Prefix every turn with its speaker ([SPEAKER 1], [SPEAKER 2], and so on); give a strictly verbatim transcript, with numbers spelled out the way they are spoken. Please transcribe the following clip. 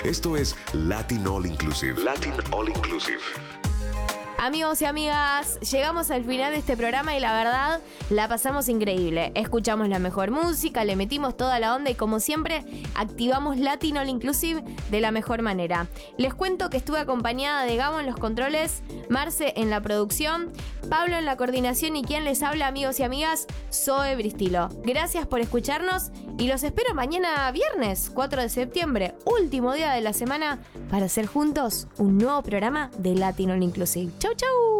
[SPEAKER 1] Esto es Latin All Inclusive. Latin All Inclusive.
[SPEAKER 2] Amigos y amigas, llegamos al final de este programa y la verdad la pasamos increíble. Escuchamos la mejor música, le metimos toda la onda y como siempre activamos Latin All Inclusive de la mejor manera. Les cuento que estuve acompañada de Gabo en los controles, Marce en la producción, Pablo en la coordinación y quien les habla, amigos y amigas, Zoe Bristilo. Gracias por escucharnos y los espero mañana viernes cuatro de septiembre, último día de la semana, para hacer juntos un nuevo programa de Latin All Inclusive. Chau, chau.